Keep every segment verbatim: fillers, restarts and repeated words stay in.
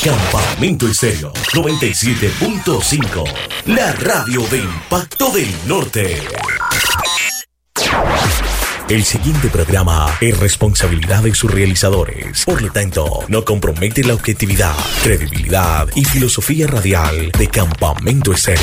Campamento Estéreo noventa y siete punto cinco, la radio de Impacto del Norte. El siguiente programa es responsabilidad de sus realizadores. Por lo tanto, no compromete la objetividad, credibilidad y filosofía radial de Campamento Estéreo.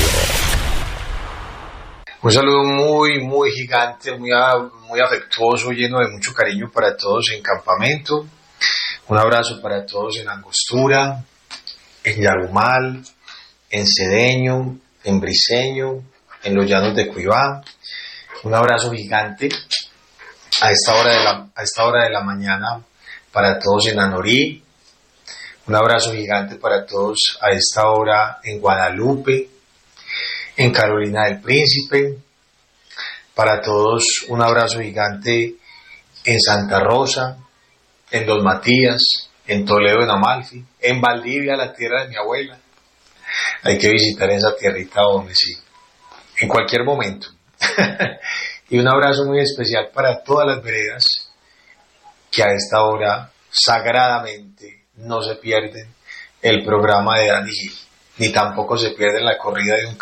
Un saludo muy, muy gigante, muy, muy afectuoso, lleno de mucho cariño para todos en Campamento. Un abrazo para todos en Angostura, en Yarumal, en Cedeño, en Briceño, en los llanos de Cuibá. Un abrazo gigante a esta hora de la, a esta hora de la mañana para todos en Anorí. Un abrazo gigante para todos a esta hora en Guadalupe, en Carolina del Príncipe. Para todos un abrazo gigante en Santa Rosa, en Don Matías, en Toledo, en Amalfi, en Valdivia, la tierra de mi abuela. Hay que visitar esa tierrita donde sí, en cualquier momento. Y un abrazo muy especial para todas las veredas que a esta hora sagradamente no se pierden el programa de Dani Gil, ni tampoco se pierden la corrida de un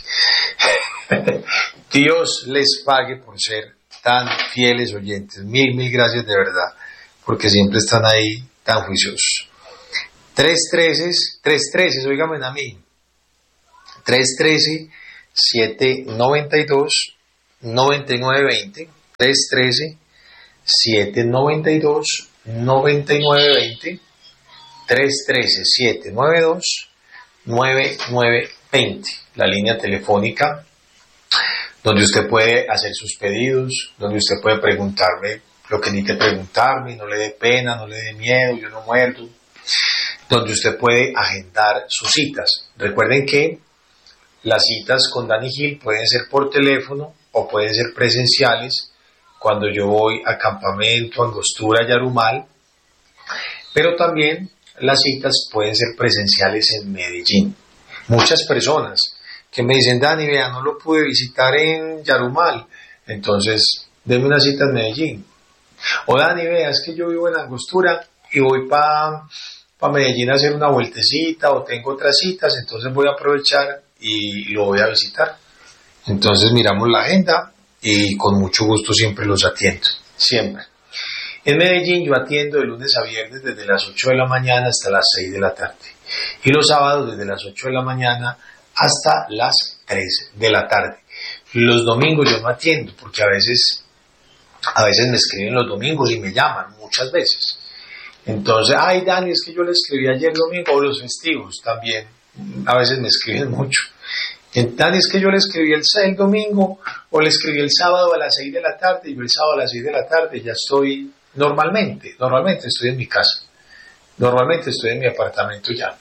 catre. Dios les pague por ser tan fieles oyentes. Mil, mil gracias de verdad, porque siempre están ahí tan juiciosos. Tres trece, tres trece, oígame a mí. tres trece, siete noventa y dos, noventa y nueve veinte. tres trece, siete noventa y dos, noventa y nueve veinte. tres trece, siete noventa y dos, noventa y nueve veinte. La línea telefónica donde usted puede hacer sus pedidos, donde usted puede preguntarme lo que necesite preguntarme, no le dé pena, no le dé miedo, yo no muerdo, donde usted puede agendar sus citas. Recuerden que las citas con Dani Gil pueden ser por teléfono o pueden ser presenciales cuando yo voy a Campamento, Angostura, Yarumal, pero también las citas pueden ser presenciales en Medellín. Muchas personas que me dicen, Dani, vea, no lo pude visitar en Yarumal, entonces denme una cita en Medellín. O Dani, vea, es que yo vivo en Angostura y voy para pa Medellín a hacer una vueltecita o tengo otras citas, entonces voy a aprovechar y lo voy a visitar. Entonces miramos la agenda y con mucho gusto siempre los atiendo, siempre. En Medellín yo atiendo de lunes a viernes desde las ocho de la mañana hasta las seis de la tarde. Y los sábados desde las ocho de la mañana hasta las tres de la tarde. Los domingos yo no atiendo porque a veces, a veces me escriben los domingos y me llaman muchas veces. Entonces, ay Dani, es que yo le escribí ayer domingo, o los festivos también, a veces me escriben mucho. Dani, es que yo le escribí el, el domingo o le escribí el sábado a las seis de la tarde y yo el sábado a las seis de la tarde ya estoy normalmente, normalmente estoy en mi casa, normalmente estoy en mi apartamento ya.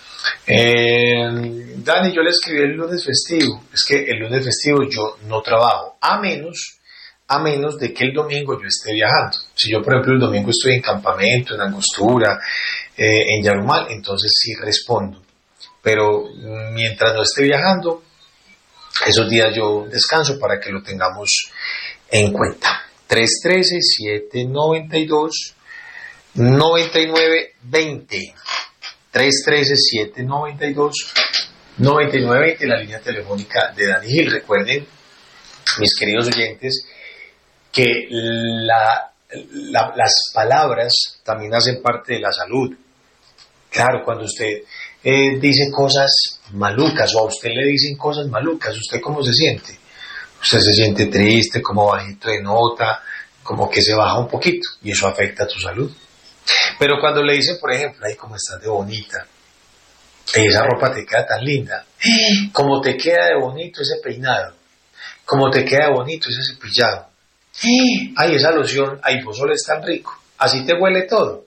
Eh, Dani, yo le escribí el lunes festivo. Es que el lunes festivo yo no trabajo, a menos, a menos de que el domingo yo esté viajando. Si yo, por ejemplo, el domingo estoy en Campamento, en Angostura, eh, en Yarumal, entonces sí respondo. Pero mientras no esté viajando, esos días yo descanso para que lo tengamos en cuenta. tres trece, siete noventa y dos, noventa y nueve veinte. tres trece, siete noventa y dos, noventa y nueve veinte, la línea telefónica de Dani Gil. Recuerden, mis queridos oyentes, que la, la, las palabras también hacen parte de la salud. Claro, cuando usted eh, dice cosas malucas o a usted le dicen cosas malucas, ¿usted cómo se siente? Usted se siente triste, como bajito de nota, como que se baja un poquito y eso afecta a tu salud. Pero cuando le dicen, por ejemplo, ay, cómo estás de bonita, y esa ropa te queda tan linda, cómo te queda de bonito ese peinado, cómo te queda de bonito ese cepillado, ay, esa loción, ay, vos solo es tan rico, así te huele todo.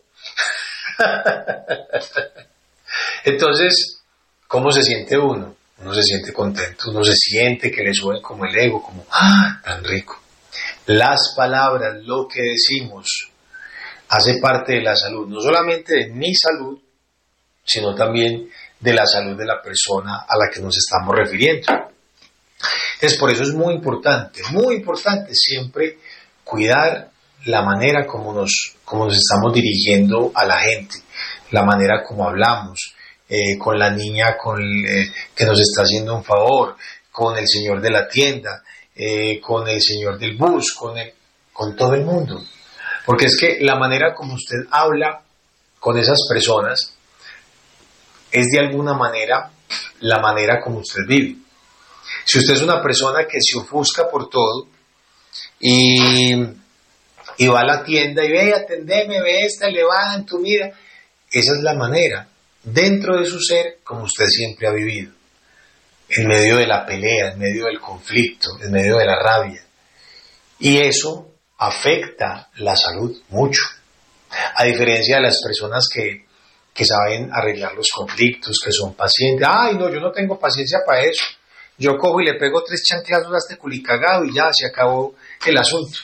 Entonces, ¿cómo se siente uno? Uno se siente contento, uno se siente que le sube como el ego, como, ¡ah, tan rico! Las palabras, lo que decimos, hace parte de la salud, no solamente de mi salud, sino también de la salud de la persona a la que nos estamos refiriendo. Entonces, por eso es muy importante, muy importante siempre cuidar la manera como nos, como nos estamos dirigiendo a la gente, la manera como hablamos, eh, con la niña con, eh, que nos está haciendo un favor, con el señor de la tienda, eh, con el señor del bus, con, el, con todo el mundo. Porque es que la manera como usted habla con esas personas es de alguna manera la manera como usted vive. Si usted es una persona que se ofusca por todo y, y va a la tienda y ve, atendeme, ve esta, le baja en tu vida, esa es la manera dentro de su ser como usted siempre ha vivido, en medio de la pelea, en medio del conflicto, en medio de la rabia. Y eso afecta la salud mucho, a diferencia de las personas que, que saben arreglar los conflictos, que son pacientes. Ay, no, yo no tengo paciencia para eso. Yo cojo y le pego tres chanclazos a este culicagado y ya se acabó el asunto.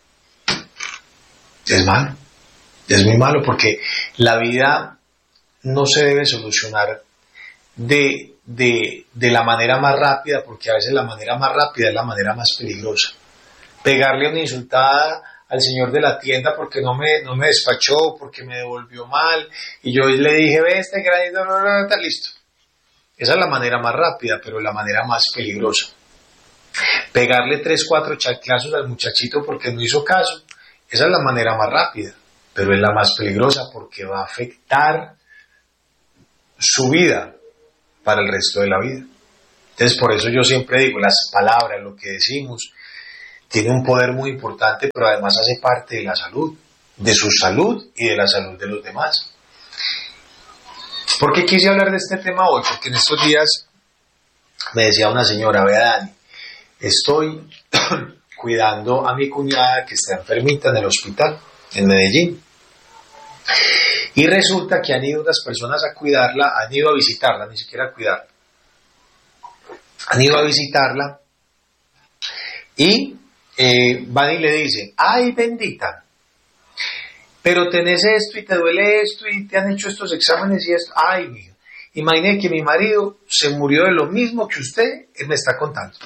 Es malo, es muy malo, porque la vida no se debe solucionar de, de, de la manera más rápida, porque a veces la manera más rápida es la manera más peligrosa. Pegarle una insultada al señor de la tienda porque no me, no me despachó, porque me devolvió mal, y yo le dije, ve este granito, no, no, no, está listo. Esa es la manera más rápida, pero la manera más peligrosa. Pegarle tres, cuatro chanclazos al muchachito porque no hizo caso, esa es la manera más rápida, pero es la más peligrosa porque va a afectar su vida para el resto de la vida. Entonces, por eso yo siempre digo, las palabras, lo que decimos, tiene un poder muy importante, pero además hace parte de la salud, de su salud y de la salud de los demás. ¿Por qué quise hablar de este tema hoy? Porque en estos días me decía una señora, vea Dani, estoy cuidando a mi cuñada que está enfermita en el hospital, en Medellín. Y resulta que han ido unas personas a cuidarla, han ido a visitarla, ni siquiera a cuidarla. Han ido a visitarla y eh, van y le dicen, ay bendita, pero tenés esto y te duele esto y te han hecho estos exámenes y esto. Ay, mija, imagine que mi marido se murió de lo mismo que usted me está contando.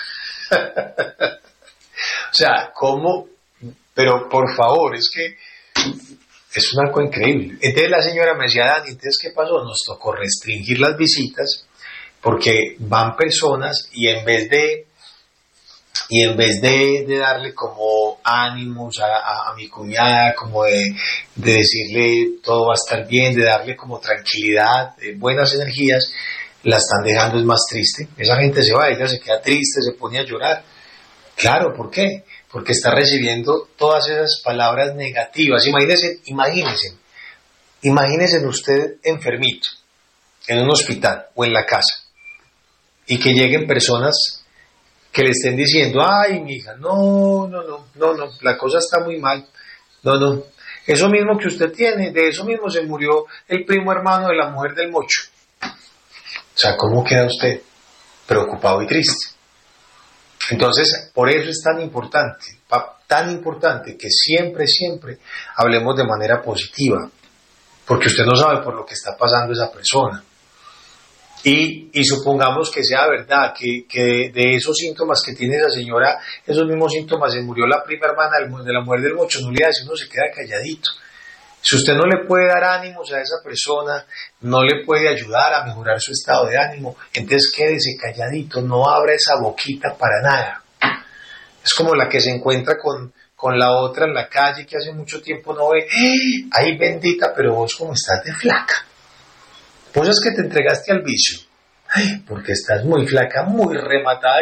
O sea, ¿cómo? Pero por favor, es que es un algo increíble. Entonces la señora me decía, Dani, entonces ¿qué pasó? Nos tocó restringir las visitas porque van personas y en vez de y en vez de, de darle como ánimos a, a, a mi cuñada, como de, de decirle todo va a estar bien, de darle como tranquilidad, eh, buenas energías, la están dejando es más triste. Esa gente se va, ella se queda triste, se pone a llorar. Claro, ¿por qué? Porque está recibiendo todas esas palabras negativas. Imagínense, imagínense, imagínense usted enfermito, en un hospital o en la casa, y que lleguen personas que le estén diciendo, ay, mija, no, no, no, no, no, la cosa está muy mal, no, no, eso mismo que usted tiene, de eso mismo se murió el primo hermano de la mujer del mocho. O sea, ¿cómo queda usted? Preocupado y triste. Entonces, por eso es tan importante, tan importante que siempre, siempre hablemos de manera positiva, porque usted no sabe por lo que está pasando esa persona. Y, y supongamos que sea verdad, que, que de esos síntomas que tiene esa señora, esos mismos síntomas, se murió la prima hermana de la mujer del mocho, no le hace, uno se queda calladito. Si usted no le puede dar ánimos a esa persona, no le puede ayudar a mejorar su estado de ánimo, entonces quédese calladito, no abra esa boquita para nada. Es como la que se encuentra con, con la otra en la calle que hace mucho tiempo no ve, ¡ay, ay bendita, pero vos cómo estás de flaca! Vos es que te entregaste al vicio. Ay, porque estás muy flaca, muy rematada.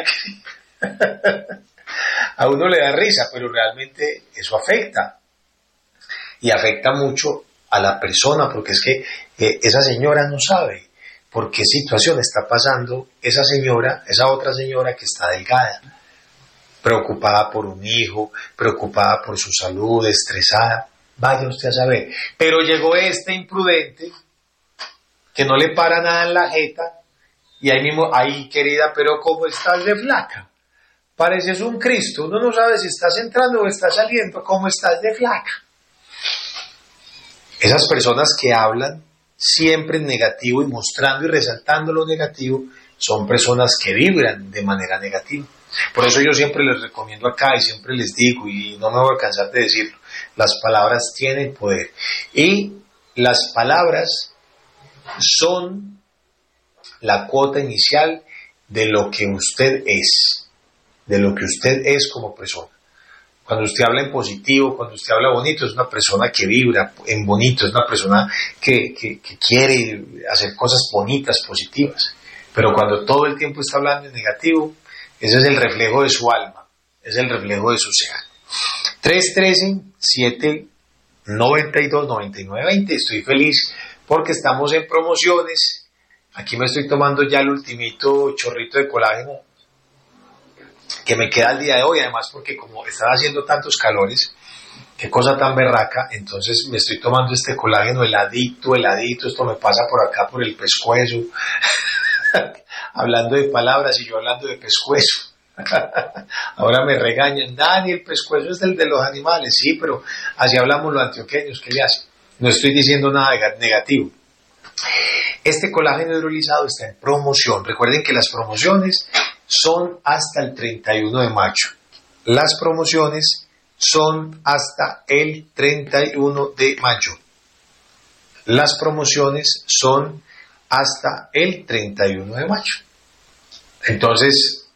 A uno le da risa, pero realmente eso afecta. Y afecta mucho a la persona, porque es que eh, esa señora no sabe por qué situación está pasando esa señora, esa otra señora que está delgada, preocupada por un hijo, preocupada por su salud, estresada. Vaya usted a saber. Pero llegó este imprudente que no le para nada en la jeta, y ahí mismo, ay querida, pero ¿cómo estás de flaca? Pareces un Cristo, uno no sabe si estás entrando o estás saliendo, ¿cómo estás de flaca? Esas personas que hablan siempre en negativo y mostrando y resaltando lo negativo, son personas que vibran de manera negativa. Por eso yo siempre les recomiendo acá y siempre les digo, y no me voy a cansar de decirlo, las palabras tienen poder. Y las palabras son la cuota inicial de lo que usted es, de lo que usted es como persona. Cuando usted habla en positivo, cuando usted habla bonito, es una persona que vibra en bonito, es una persona que, que, que quiere hacer cosas bonitas, positivas. Pero cuando todo el tiempo está hablando en negativo, ese es el reflejo de su alma, es el reflejo de su ser. tres uno tres, siete nueve dos, nueve nueve dos cero. Estoy feliz porque estamos en promociones. Aquí me estoy tomando ya el ultimito chorrito de colágeno que me queda el día de hoy, además porque como están haciendo tantos calores, qué cosa tan berraca, entonces me estoy tomando este colágeno heladito, heladito, esto me pasa por acá por el pescuezo, hablando de palabras y yo hablando de pescuezo. Ahora me regañan, Dani, el pescuezo es el de los animales, sí, pero así hablamos los antioqueños, ¿qué le hacen? No estoy diciendo nada negativo. Este colágeno hidrolizado está en promoción. Recuerden que las promociones son hasta el treinta y uno de mayo. Las promociones son hasta el treinta y uno de mayo. Las promociones son hasta el treinta y uno de mayo. Entonces,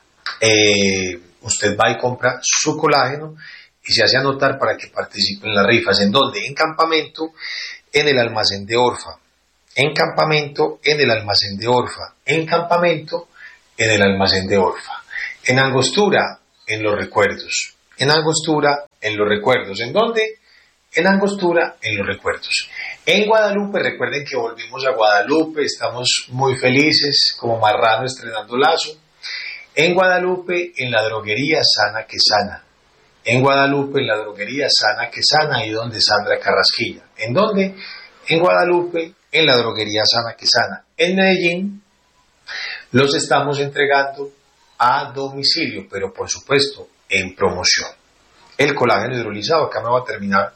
eh, usted va y compra su colágeno y se hace anotar para que participe en las rifas. ¿En dónde? En Campamento, en el almacén de Orfa. En Campamento, en el almacén de Orfa. En Campamento, en el almacén de Orfa. En Angostura, en Los Recuerdos. En Angostura, en Los Recuerdos. ¿En dónde? En Angostura, en Los Recuerdos. En Guadalupe, recuerden que volvimos a Guadalupe, estamos muy felices, como marrano estrenando lazo. En Guadalupe, en la droguería Sana que Sana. En Guadalupe, en la droguería Sana que Sana, ahí donde Sandra Carrasquilla. ¿En dónde? En Guadalupe, en la droguería Sana que Sana. En Medellín, los estamos entregando a domicilio, pero por supuesto en promoción. El colágeno hidrolizado, acá me va a terminar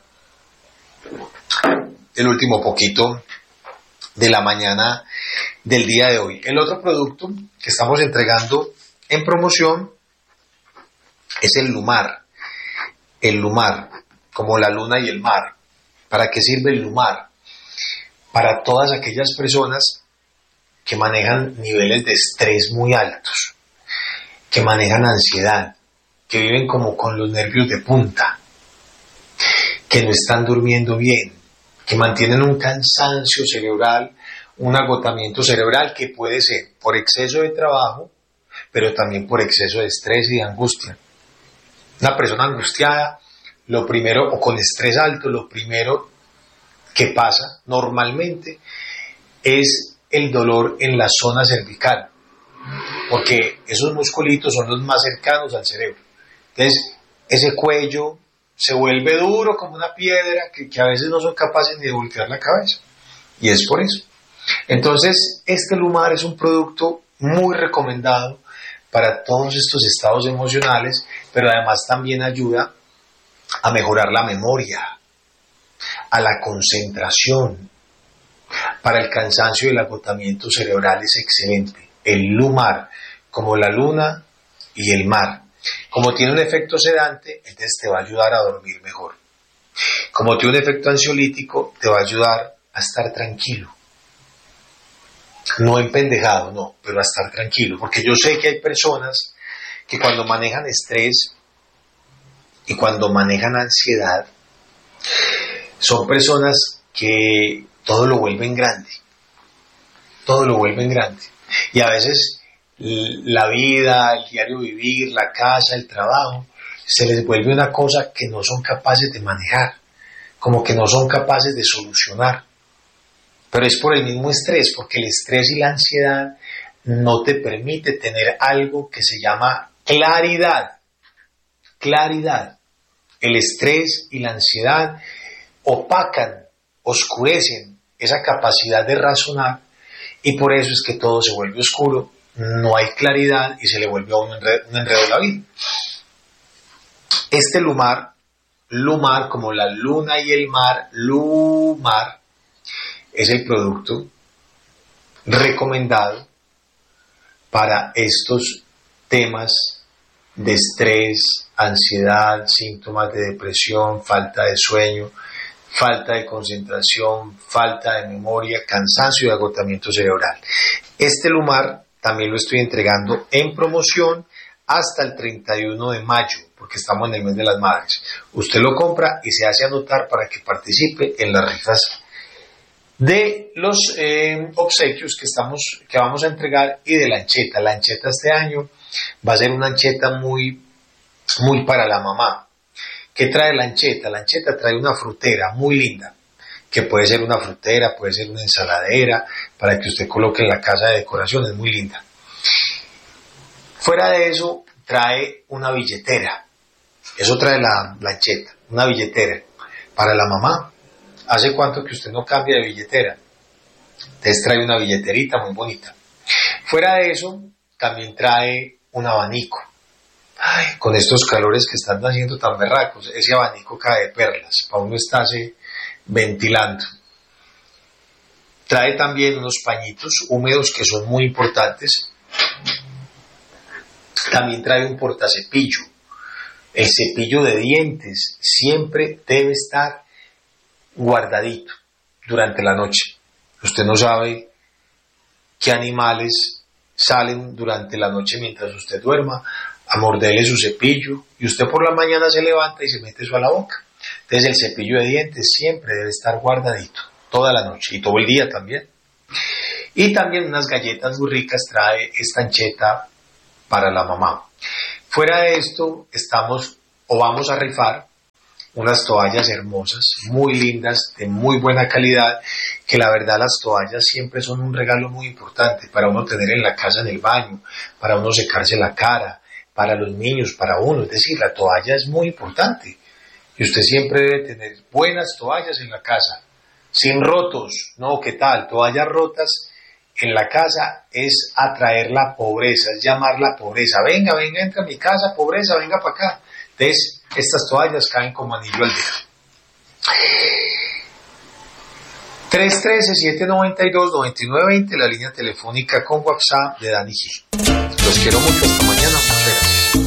el último poquito de la mañana del día de hoy. El otro producto que estamos entregando en promoción es el Lumar. El Lumar, como la luna y el mar. ¿Para qué sirve el Lumar? Para todas aquellas personas que manejan niveles de estrés muy altos, que manejan ansiedad, que viven como con los nervios de punta, que no están durmiendo bien, que mantienen un cansancio cerebral, un agotamiento cerebral que puede ser por exceso de trabajo, pero también por exceso de estrés y de angustia. Una persona angustiada, lo primero, o con estrés alto, lo primero que pasa normalmente es el dolor en la zona cervical, porque esos musculitos son los más cercanos al cerebro. Entonces, ese cuello se vuelve duro como una piedra que, que a veces no son capaces ni de voltear la cabeza, y es por eso. Entonces, este Lumar es un producto muy recomendado para todos estos estados emocionales, pero además también ayuda a mejorar la memoria, a la concentración. Para el cansancio y el agotamiento cerebral es excelente. El Lumar, como la luna y el mar. Como tiene un efecto sedante, entonces te va a ayudar a dormir mejor. Como tiene un efecto ansiolítico, te va a ayudar a estar tranquilo. No empendejado, no, pero a estar tranquilo. Porque yo sé que hay personas que cuando manejan estrés y cuando manejan ansiedad, son personas que todo lo vuelven grande. Todo lo vuelven grande. Y a veces la vida, el diario vivir, la casa, el trabajo, se les vuelve una cosa que no son capaces de manejar, como que no son capaces de solucionar. Pero es por el mismo estrés, porque el estrés y la ansiedad no te permite tener algo que se llama claridad. Claridad. El estrés y la ansiedad opacan, oscurecen esa capacidad de razonar, y por eso es que todo se vuelve oscuro, no hay claridad y se le vuelve a un enredo, un enredo la vida. Este Lumar, Lumar como la luna y el mar, Lumar, es el producto recomendado para estos temas de estrés, ansiedad, síntomas de depresión, falta de sueño, falta de concentración, falta de memoria, cansancio y agotamiento cerebral. Este Lumar también lo estoy entregando en promoción hasta el treinta y uno de mayo, porque estamos en el mes de las madres. Usted lo compra y se hace anotar para que participe en las rifas de los eh, obsequios que, estamos, que vamos a entregar y de la ancheta. La ancheta este año va a ser una ancheta muy, muy para la mamá. ¿Qué trae la ancheta? La ancheta trae una frutera muy linda, que puede ser una frutera, puede ser una ensaladera, para que usted coloque en la casa de decoración, es muy linda. Fuera de eso, trae una billetera. Eso trae la, la ancheta, una billetera para la mamá. ¿Hace cuánto que usted no cambia de billetera? Entonces trae una billeterita muy bonita. Fuera de eso, también trae un abanico. Ay, con estos calores que están haciendo tan berracos, ese abanico cae de perlas, para uno estarse ventilando. Trae también unos pañitos húmedos que son muy importantes. También trae un portacepillo. El cepillo de dientes siempre debe estar guardadito durante la noche. Usted no sabe qué animales salen durante la noche mientras usted duerma a morderle su cepillo y usted por la mañana se levanta y se mete eso a la boca. Entonces el cepillo de dientes siempre debe estar guardadito toda la noche y todo el día también. Y también unas galletas muy ricas trae esta ancheta para la mamá. Fuera de esto estamos o vamos a rifar unas toallas hermosas, muy lindas, de muy buena calidad, que la verdad las toallas siempre son un regalo muy importante para uno tener en la casa, en el baño, para uno secarse la cara, para los niños, para uno. Es decir, la toalla es muy importante y usted siempre debe tener buenas toallas en la casa, sin rotos. No, ¿qué tal? Toallas rotas en la casa es atraer la pobreza, es llamar la pobreza. Venga, venga, entra a mi casa, pobreza, venga para acá. Entonces, estas toallas caen como anillo al dedo. tres uno tres, siete nueve dos, nueve nueve dos cero, la línea telefónica con WhatsApp de Dani Gil. Los quiero mucho, hasta mañana, muchas gracias.